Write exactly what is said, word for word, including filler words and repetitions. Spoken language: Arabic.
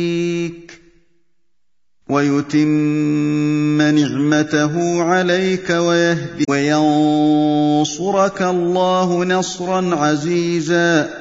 ويتم نعمته عليك ويهدي وينصرك الله نصرا عزيزا